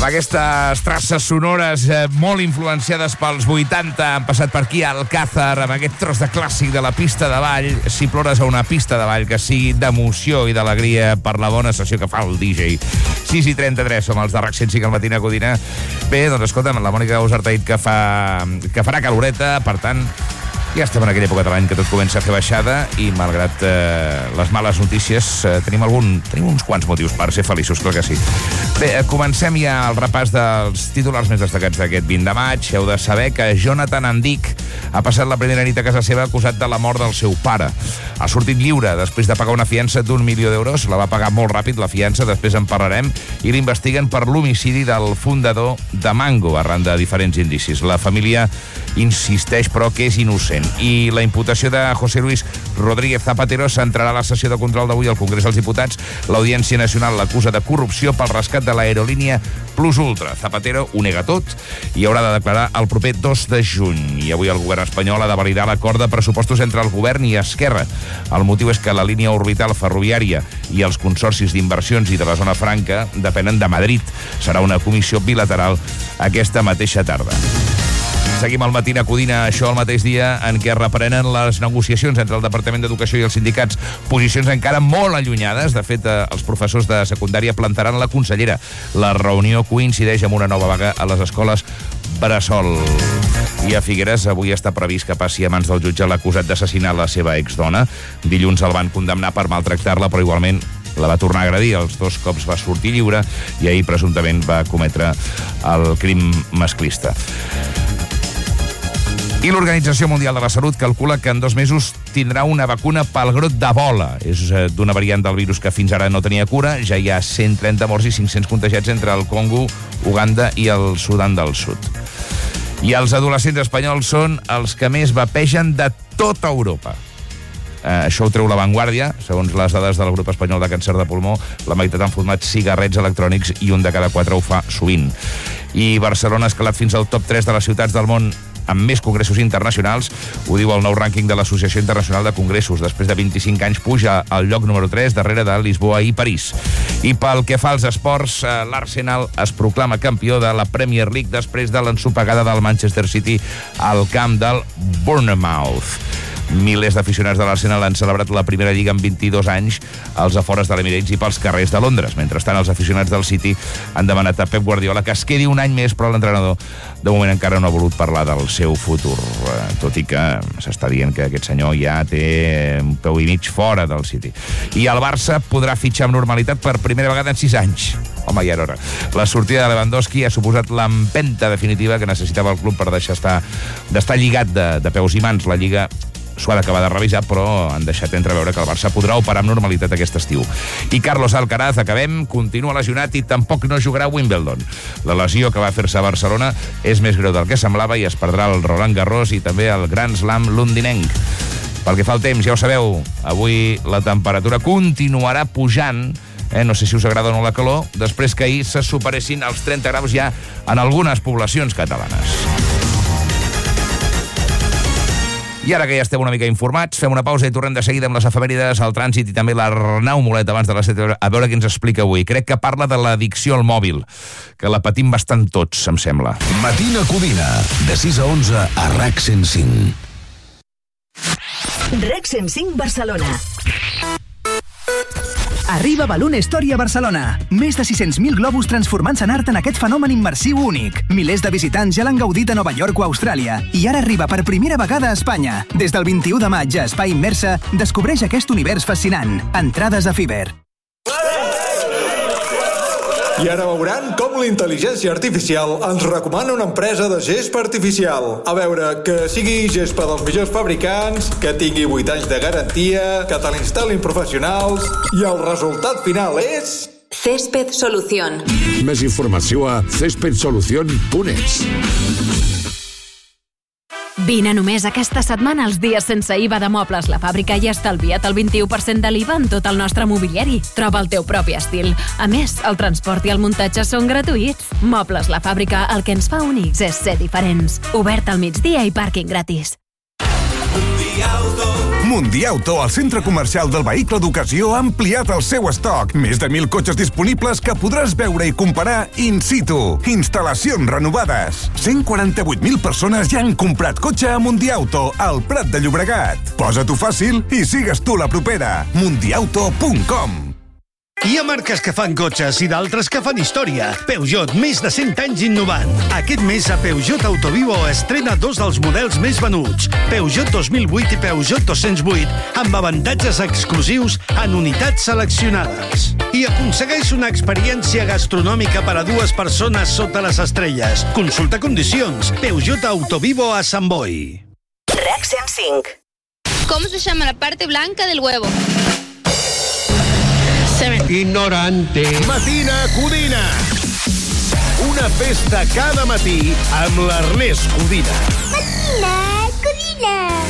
aquestes traces sonores molt influenciades pels 80 han passat per aquí a Alcázar amb aquest tros de clàssic de la pista de ball. Si plores a una pista de ball, que sigui d'emoció i d'alegria per la bona sessió que fa el DJ. 6:33, som els de RAC 105 al matí a Codina. Bé, doncs escolta'm, la Mònica us ha dit que farà caloreta, per tant, ja estem en aquella època de l'any que tot comença a fer baixada i, malgrat les males notícies, tenim uns quants motius per ser feliços, clar que sí. Bé, comencem ja el repàs dels titulars més destacats d'aquest 20 de maig. Heu de saber que Jonathan Andic ha passat la primera nit a casa seva acusat de la mort del seu pare. Ha sortit lliure després de pagar una fiança d'1 milió d'euros. La va pagar molt ràpid, la fiança, després en parlarem, i l'investiguen per l'homicidi del fundador de Mango, arran de diferents indicis. La família insisteix, però, que és innocent. I la imputació de José Luis Rodríguez Zapatero centrarà la sessió de control d'avui al Congrés dels Diputats. L'Audiència Nacional l'acusa de corrupció pel rescat de l'aerolínia Plus Ultra. Zapatero ho nega tot i haurà de declarar el proper 2 de juny. I avui el govern espanyol ha de validar l'acord de pressupostos entre el govern i Esquerra. El motiu és que la línia orbital ferroviària i els consorcis d'inversions i de la zona franca depenen de Madrid. Serà una comissió bilateral aquesta mateixa tarda. Seguim al matí a Codina, això el mateix dia en què reprenen les negociacions entre el Departament d'Educació i els sindicats, posicions encara molt allunyades. De fet, els professors de secundària plantaran la consellera. La reunió coincideix amb una nova vaga a les escoles bressol. I a Figueres avui està previst que passi a mans del jutge l'acusat d'assassinar la seva exdona. Dilluns el van condemnar per maltractar-la, però igualment la va tornar a agredir. Els 2 cops va sortir lliure i ahir presumptament va cometre el crim masclista. I l'Organització Mundial de la Salut calcula que en 2 mesos tindrà una vacuna pel grot d'Ebola. És d'una variant del virus que fins ara no tenia cura. Ja hi ha 130 morts i 500 contagiats entre el Congo, Uganda i el Sudan del Sud. I els adolescents espanyols són els que més vapegen de tota Europa. Això ho treu La Vanguardia. Segons les dades del grup espanyol de càncer de pulmó, la meitat han fumat cigarrets electrònics i 1 de cada 4 ho fa sovint. I Barcelona ha escalat fins al top 3 de les ciutats del món amb més congressos internacionals. Ho diu el nou rànquing de l'Associació Internacional de Congressos. Després de 25 anys puja al lloc número 3, darrere de Lisboa i París. I pel que fa als esports, l'Arsenal es proclama campió de la Premier League després de l'ensopegada del Manchester City al camp del Bournemouth. Milers d'aficionats de l'Arsenal han celebrat la primera lliga en 22 anys als afores de l'Emirates i pels carrers de Londres. Mentrestant, els aficionats del City han demanat a Pep Guardiola que es quedi un any més, però l'entrenador de moment encara no ha volut parlar del seu futur, tot i que s'està dient que aquest senyor ja té un peu i mig fora del City. I el Barça podrà fitxar amb normalitat per primera vegada en 6 anys. Home, ja era hora. La sortida de Lewandowski ha suposat l'empenta definitiva que necessitava el club per deixar d'estar lligat de peus i mans. La Lliga s'ho ha d'acabar de revisar, però han deixat entreveure que el Barça podrà operar amb normalitat aquest estiu. I Carlos Alcaraz, acabem, continua lesionat i tampoc no jugarà a Wimbledon. La lesió que va fer-se a Barcelona és més greu del que semblava i es perdrà el Roland Garros i també el Grand Slam londinenc. Pel que fa al temps, ja ho sabeu, avui la temperatura continuarà pujant. No sé si us agrada o no la calor, després que ahir se superessin els 30 graus ja en algunes poblacions catalanes. I ara que ja estem una mica informats, fem una pausa i tornem de seguida amb les efemèrides, el trànsit i també l'Arnau Molet abans de les 7, a veure què ens explica avui. Crec que parla de l'addicció al mòbil, que la patim bastant tots, em sembla. Matina Codina, de 6 a 11 a RAC 105. RAC 105 Barcelona. Arriba Balloon Story a Barcelona. Més de 600.000 globus transformant-se en art en aquest fenomen immersiu únic. Milers de visitants ja l'han gaudit a Nova York o Austràlia. I ara arriba per primera vegada a Espanya. Des del 21 de maig a Espai Immersa, descobreix aquest univers fascinant. Entrades a Fiverr. I ara veuran com la intel·ligència artificial ens recomana una empresa de gespa artificial. A veure, que sigui gespa dels millors fabricants, que tingui 8 anys de garantia, que te l'instal·lin professionals, i el resultat final és... Césped Solución. Més informació a cespedsolucion.es. Vine només aquesta setmana als dies sense IVA de Mobles La Fàbrica i estalvia't el 21% de l'IVA en tot el nostre mobiliari. Troba el teu propi estil. A més, el transport i el muntatge són gratuïts. Mobles La Fàbrica, el que ens fa únics és ser diferents. Obert al migdia i pàrquing gratis. Mundiauto, el centre comercial del vehicle d'ocasió, ha ampliat el seu estoc. Més de 1.000 cotxes disponibles que podràs veure i comparar in situ. Instal·lacions renovades. 148.000 persones ja han comprat cotxe a Mundiauto, al Prat de Llobregat. Posa-t'ho fàcil i sigues tu la propera. Mundiauto.com. Hi ha marques que fan cotxes i d'altres que fan història. Peugeot, més de 100 anys innovant. Aquest mes a Peugeot Autovivo estrena 2 dels models més venuts. Peugeot 2008 i Peugeot 208, amb avantatges exclusius en unitats seleccionades. I aconsegueix una experiència gastronòmica per a 2 persones sota les estrelles. Consulta condicions. Peugeot Autovivo a Sant Boi. RAC 105. ¿Cómo se llama la parte blanca del huevo? Ignorante. Matina Codina. Una festa cada matí amb l'Ernest Codina. Matina Codina.